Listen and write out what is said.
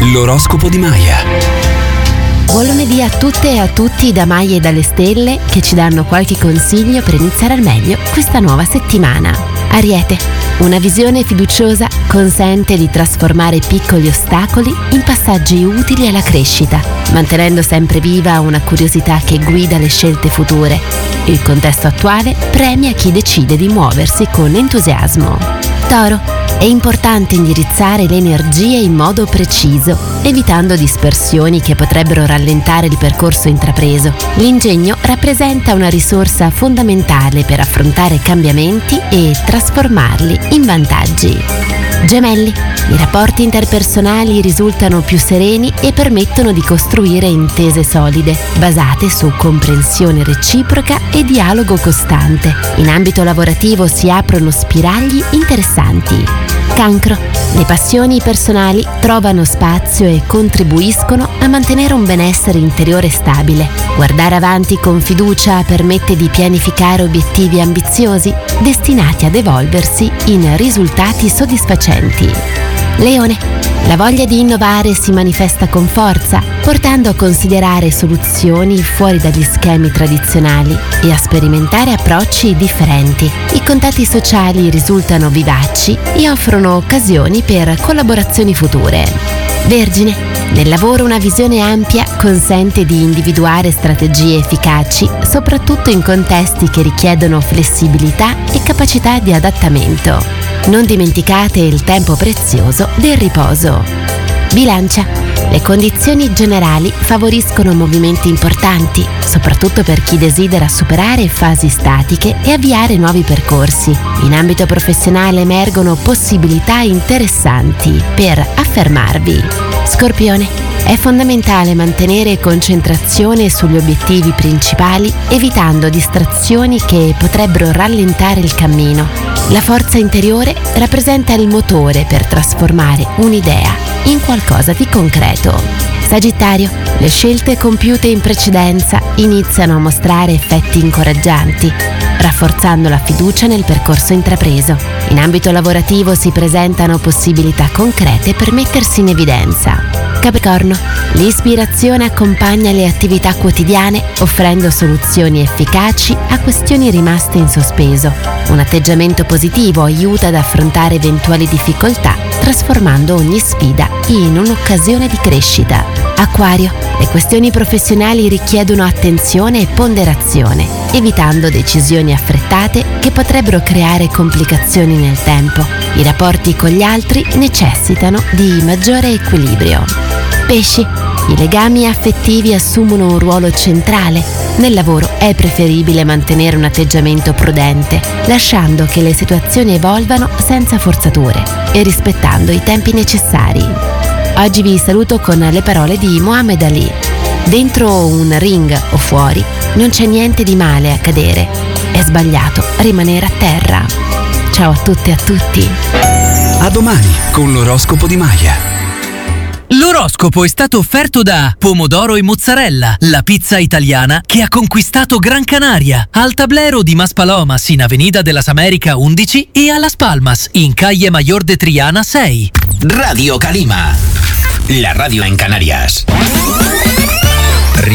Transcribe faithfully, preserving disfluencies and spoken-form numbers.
L'oroscopo di Maya. Buon lunedì a tutte e a tutti da Maya e dalle stelle, che ci danno qualche consiglio per iniziare al meglio questa nuova settimana. Ariete, una visione fiduciosa consente di trasformare piccoli ostacoli in passaggi utili alla crescita, mantenendo sempre viva una curiosità che guida le scelte future. Il contesto attuale premia chi decide di muoversi con entusiasmo. Toro, è importante indirizzare le energie in modo preciso, evitando dispersioni che potrebbero rallentare il percorso intrapreso. L'ingegno rappresenta una risorsa fondamentale per affrontare cambiamenti e trasformarli in vantaggi. Gemelli, i rapporti interpersonali risultano più sereni e permettono di costruire intese solide, basate su comprensione reciproca e dialogo costante. In ambito lavorativo si aprono spiragli interessanti. Cancro, le passioni personali trovano spazio e contribuiscono a mantenere un benessere interiore stabile. Guardare avanti con fiducia permette di pianificare obiettivi ambiziosi, destinati ad evolversi in risultati soddisfacenti. Leone, la voglia di innovare si manifesta con forza, portando a considerare soluzioni fuori dagli schemi tradizionali e a sperimentare approcci differenti. I contatti sociali risultano vivaci e offrono occasioni per collaborazioni future. Vergine, nel lavoro una visione ampia consente di individuare strategie efficaci, soprattutto in contesti che richiedono flessibilità e capacità di adattamento. Non dimenticate il tempo prezioso del riposo. Bilancia, le condizioni generali favoriscono movimenti importanti, soprattutto per chi desidera superare fasi statiche e avviare nuovi percorsi. In ambito professionale emergono possibilità interessanti per affermarvi. Scorpione, è fondamentale mantenere concentrazione sugli obiettivi principali, evitando distrazioni che potrebbero rallentare il cammino. La forza interiore rappresenta il motore per trasformare un'idea in qualcosa di concreto. Sagittario, le scelte compiute in precedenza iniziano a mostrare effetti incoraggianti, rafforzando la fiducia nel percorso intrapreso. In ambito lavorativo si presentano possibilità concrete per mettersi in evidenza. Capricorno, l'ispirazione accompagna le attività quotidiane, offrendo soluzioni efficaci a questioni rimaste in sospeso. Un atteggiamento positivo aiuta ad affrontare eventuali difficoltà, trasformando ogni sfida in un'occasione di crescita. Acquario, le questioni professionali richiedono attenzione e ponderazione, evitando decisioni affrettate che potrebbero creare complicazioni nel tempo. I rapporti con gli altri necessitano di maggiore equilibrio. Pesci, i legami affettivi assumono un ruolo centrale. Nel lavoro è preferibile mantenere un atteggiamento prudente, lasciando che le situazioni evolvano senza forzature e rispettando i tempi necessari. Oggi vi saluto con le parole di Muhammad Ali. Dentro un ring o fuori non c'è niente di male a cadere, è sbagliato rimanere a terra. Ciao a tutte e a tutti. A domani con l'oroscopo di Maya. L'oroscopo è stato offerto da Pomodoro e Mozzarella, la pizza italiana che ha conquistato Gran Canaria, al Tablero di Maspalomas in Avenida de las Américas undici e a Las Palmas in Calle Mayor de Triana sei. Radio Calima, la radio en Canarias.